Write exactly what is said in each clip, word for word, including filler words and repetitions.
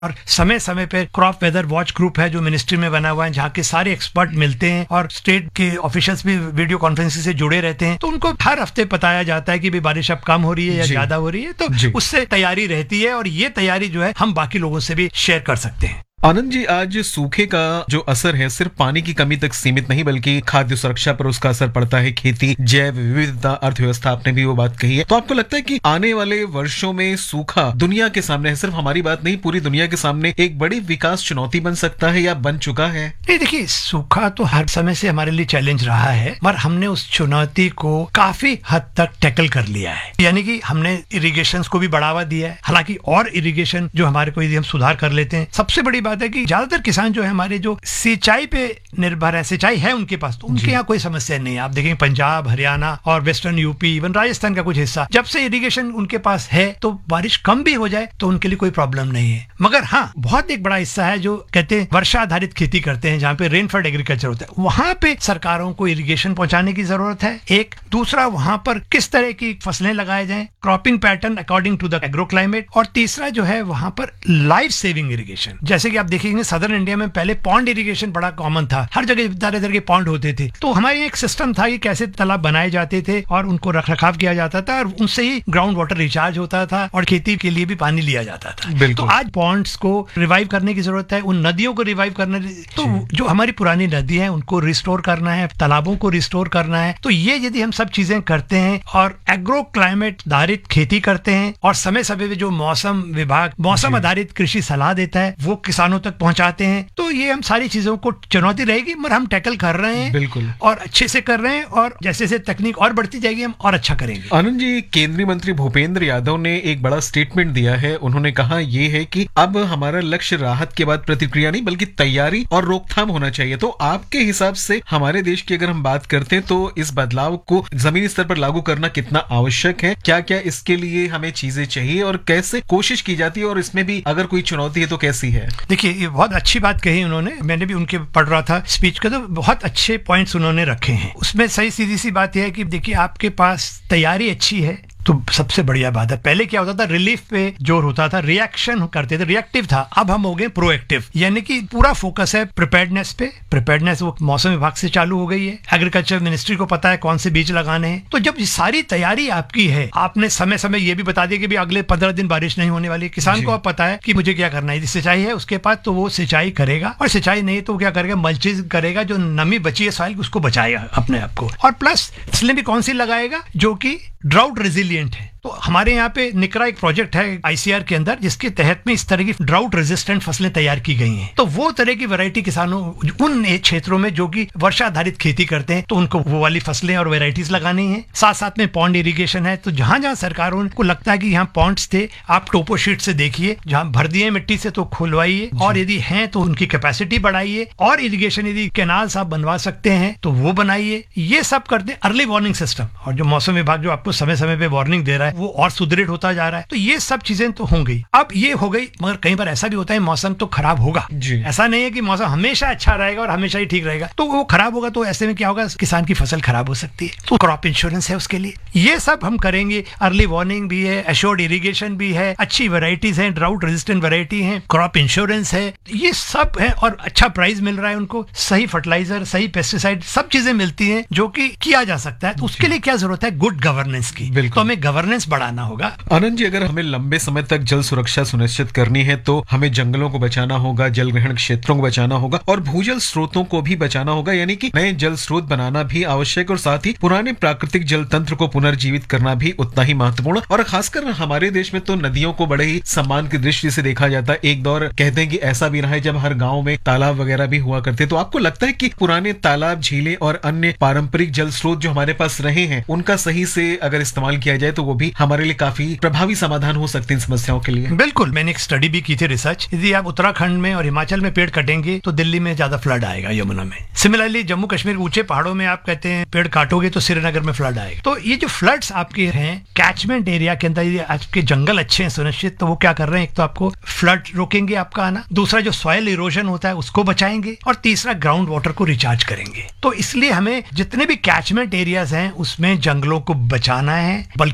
और समय समय पे क्रॉप वेदर वॉच ग्रुप है जो मिनिस्ट्री में बना हुआ है, जहाँ के सारे एक्सपर्ट मिलते हैं और स्टेट के ऑफिशियल्स भी वीडियो कॉन्फ्रेंसिंग से जुड़े रहते हैं। तो उनको हर हफ्ते बताया जाता है कि भाई बारिश अब कम हो रही है या ज्यादा हो रही है, तो उससे तैयारी रहती है और ये तैयारी जो है हम बाकी लोगों से भी शेयर कर सकते हैं। आनंद जी, आज सूखे का जो असर है सिर्फ पानी की कमी तक सीमित नहीं बल्कि खाद्य सुरक्षा पर उसका असर पड़ता है, खेती, जैव विविधता, अर्थव्यवस्था, आपने भी वो बात कही है। तो आपको लगता है कि आने वाले वर्षों में सूखा दुनिया के सामने है, सिर्फ हमारी बात नहीं पूरी दुनिया के सामने एक बड़ी विकास चुनौती बन सकता है या बन चुका है? नहीं, देखिए सूखा तो हर समय से हमारे लिए चैलेंज रहा है, पर हमने उस चुनौती को काफी हद तक टैकल कर लिया है। यानी कि हमने इरिगेशन को भी बढ़ावा दिया है, हालांकि और इरिगेशन जो हमारे को यदि हम सुधार कर लेते हैं। सबसे बड़ी बात है कि ज्यादातर किसान जो है हमारे जो सिंचाई पे निर्भर है, सिंचाई है उनके पास, तो उनके यहाँ कोई समस्या नहीं है। आप देखेंगे पंजाब, हरियाणा और वेस्टर्न यूपी, इवन राजस्थान का कुछ हिस्सा, जब से इरिगेशन उनके पास है तो बारिश कम भी हो जाए तो उनके लिए कोई प्रॉब्लम नहीं है। मगर हाँ, बहुत एक बड़ा हिस्सा है जो कहते हैं वर्षा आधारित खेती करते हैं, जहाँ पे रेनफेड एग्रीकल्चर होता है, वहां पे सरकारों को इरिगेशन पहुंचाने की जरूरत है। एक दूसरा, वहां पर किस तरह की फसलें लगाए जाएं, cropping pattern according to the agro climate. और तीसरा जो है वहां पर लाइफ सेविंग इरिगेशन, जैसे कि आप देखेंगे सदर्न इंडिया में पहले पॉन्ड इरिगेशन बड़ा कॉमन था, हर जगह तरह तरह के पॉन्ड होते थे। तो हमारे एक सिस्टम था कि कैसे तालाब बनाए जाते थे और उनको रख रखाव किया जाता था और उनसे ही ग्राउंड वाटर रिचार्ज होता था और खेती के लिए भी पानी लिया जाता था। तो आज पॉन्ड्स को रिवाइव करने की जरूरत है, उन नदियों को रिवाइव करने, तो जो हमारी पुरानी नदी है उनको रिस्टोर करना है, तालाबों को रिस्टोर करना है। तो ये यदि हम सब चीजें करते हैं और एग्रो क्लाइमेट आधारित खेती करते हैं और समय समय पे जो मौसम विभाग मौसम आधारित कृषि सलाह देता है वो किसानों तक पहुंचाते हैं, तो ये हम सारी चीजों को चुनौती रहेगी मगर हम टैकल कर रहे हैं, बिल्कुल, और अच्छे से कर रहे हैं और जैसे जैसे तकनीक और बढ़ती जाएगी हम और अच्छा करेंगे। आनंद जी, केंद्रीय मंत्री भूपेंद्र यादव ने एक बड़ा स्टेटमेंट दिया है। उन्होंने कहा ये है कि अब हमारा लक्ष्य राहत के बाद प्रतिक्रिया नहीं बल्कि तैयारी और रोकथाम होना चाहिए। तो आपके हिसाब से हमारे देश की अगर हम बात करते हैं तो इस बदलाव को जमीनी स्तर पर लागू करना कितना आवश्यक है, क्या क्या इसके लिए हमें चीजें चाहिए और कैसे कोशिश की जाती है, और इसमें भी अगर कोई चुनौती है तो कैसी है? देखिए, ये बहुत अच्छी बात कही उन्होंने, मैंने भी उनके पढ़ रहा था स्पीच का, तो बहुत अच्छे पॉइंट्स उन्होंने रखे हैं। उसमें सही सीधी सी बात यह है कि देखिए आपके पास तैयारी अच्छी है तो सबसे बढ़िया बात है। पहले क्या होता था, रिलीफ पे जोर होता था, रिएक्शन करते थे, रिएक्टिव था। अब हम हो गए प्रोएक्टिव, यानी कि पूरा फोकस है प्रिपेयर्डनेस पे। प्रिपेयर्डनेस वो मौसम विभाग से चालू हो गई है, एग्रीकल्चर मिनिस्ट्री को पता है कौन से बीज लगाने हैं। तो जब ये सारी तैयारी आपकी है, आपने समय समय ये भी बता दिया कि भी अगले पंद्रह दिन बारिश नहीं होने वाली, किसान को अब पता है कि मुझे क्या करना है। यदि सिंचाई है उसके पास तो वो सिंचाई करेगा, और सिंचाई नहीं तो क्या करेगा, मल्चिंग करेगा, जो नमी बची है सॉइल उसको बचाएगा अपने आप को। और प्लस फसलें भी कौन सी लगाएगा जो कि ड्राउट रेजिलिएंट है। तो हमारे यहाँ पे निकरा एक प्रोजेक्ट है आईसीआर के अंदर, जिसके तहत में इस तरह की ड्राउट रेजिस्टेंट फसलें तैयार की गई हैं। तो वो तरह की वैरायटी किसानों उन क्षेत्रों में जो कि वर्षा आधारित खेती करते हैं तो उनको वो वाली फसलें और वैरायटीज लगानी है। साथ साथ में पॉन्ड इरिगेशन है, तो जहां जहां सरकारों को लगता है कि यहाँ पॉन्ड्स थे, आप टोपो शीट से देखिए, जहां भर दिए मिट्टी से तो खुलवाइए, और यदि हैं तो उनकी कैपेसिटी बढ़ाइए, और इरिगेशन यदि कैनाल्स आप बनवा सकते हैं तो वो बनाइए। ये सब करते अर्ली वार्निंग सिस्टम, और जो मौसम विभाग जो आपको समय समय पे वार्निंग दे रहा है वो और सुदृढ़ होता जा रहा है। तो ये सब चीजें तो हो गई। अब ये हो गई, मगर कई बार ऐसा भी होता है मौसम तो खराब होगा, ऐसा नहीं है कि मौसम हमेशा अच्छा रहेगा और हमेशा ही ठीक रहेगा। तो वो खराब होगा तो ऐसे में क्या होगा, किसान की फसल खराब हो सकती है। तो क्रॉप इंश्योरेंस है उसके लिए, ये सब हम करेंगे। अर्ली वार्निंग भी है, एश्योर्ड इरिगेशन भी है, अच्छी वेराइटीज है, ड्राउट रेजिस्टेंट वेराइटी है, क्रॉप इंश्योरेंस है, ये सब है, और अच्छा प्राइस मिल रहा है उनको, सही फर्टिलाइजर, सही पेस्टिसाइड, सब चीजें मिलती हैं जो कि किया जा सकता है। तो उसके लिए क्या जरूरत है, गुड गवर्नेंस की। तो हमें गवर्नेंस बढ़ाना होगा। आनंद जी, अगर हमें लंबे समय तक जल सुरक्षा सुनिश्चित करनी है तो हमें जंगलों को बचाना होगा, जल ग्रहण क्षेत्रों को बचाना होगा और भूजल स्रोतों को भी बचाना होगा, यानी कि नए जल स्रोत बनाना भी आवश्यक, और साथ ही पुराने प्राकृतिक जल तंत्र को पुनर्जीवित करना भी उतना ही महत्वपूर्ण। और खासकर हमारे देश में तो नदियों को बड़े ही सम्मान की दृष्टि से देखा जाता है। एक दौर कहते हैं कि ऐसा भी रहा है जब हर गाँव में तालाब वगैरह भी हुआ करते। तो आपको लगता है कि पुराने तालाब, झीलें और अन्य पारंपरिक जल स्रोत जो हमारे पास रहे हैं उनका सही से अगर इस्तेमाल किया जाए तो वो भी हमारे लिए काफी प्रभावी समाधान हो सकते हैं इन समस्याओं के लिए? बिल्कुल, मैंने एक स्टडी भी की थी, रिसर्च। यदि आप उत्तराखंड में और हिमाचल में पेड़ कटेंगे तो दिल्ली में ज्यादा फ्लड आएगा, यमुना में। सिमिलरली जम्मू कश्मीर ऊंचे पहाड़ों में आप कहते हैं पेड़ काटोगे तो श्रीनगर में फ्लड आएगा। तो ये जो फ्लड्स आपके हैं कैचमेंट एरिया के अंदर, यदि आपके जंगल अच्छे हैं सुनिश्चित, तो वो क्या कर रहे हैं, एक तो आपको फ्लड रोकेंगे आपका आना, दूसरा जो सॉइल इरोजन होता है उसको बचाएंगे, और तीसरा ग्राउंड वाटर को रिचार्ज करेंगे। तो इसलिए हमें जितने भी कैचमेंट एरियाज हैं उसमें जंगलों को बचाना है, बल्कि और बड़ा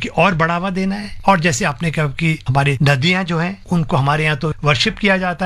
बढ़ावा देना है। और जैसे आपने कहा कि हमारी नदियां जो हैं उनको हमारे यहाँ तो वर्शिप किया जाता है,